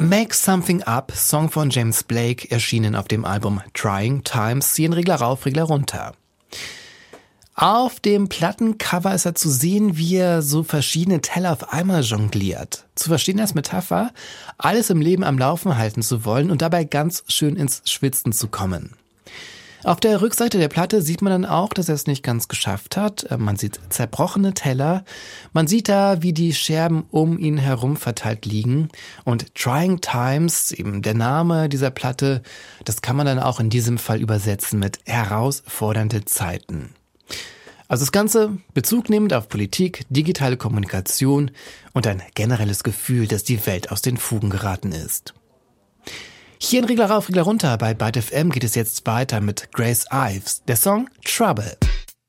Make Something Up, Song von James Blake, erschienen auf dem Album Trying Times, ziehen Regler rauf, Regler runter. Auf dem Plattencover ist er zu sehen, wie er so verschiedene Teller auf einmal jongliert. Zu verstehen als Metapher, alles im Leben am Laufen halten zu wollen und dabei ganz schön ins Schwitzen zu kommen. Auf der Rückseite der Platte sieht man dann auch, dass er es nicht ganz geschafft hat. Man sieht zerbrochene Teller. Man sieht da, wie die Scherben um ihn herum verteilt liegen. Und Trying Times, eben der Name dieser Platte, das kann man dann auch in diesem Fall übersetzen mit herausfordernde Zeiten. Also das Ganze Bezug nehmend auf Politik, digitale Kommunikation und ein generelles Gefühl, dass die Welt aus den Fugen geraten ist. Hier in Regler rauf, Regler runter bei Byte FM geht es jetzt weiter mit Grace Ives, der Song Trouble.